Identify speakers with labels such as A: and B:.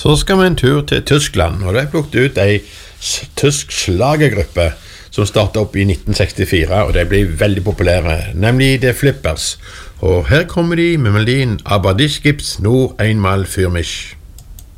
A: Så skal vi en tur til Tyskland, og det plukket ut en tysk slagergruppe som startet opp i 1964, og det ble veldig populære, nemlig The Flippers. Og her kommer de med melodien «Aber dich gibt's nur einmal für mich».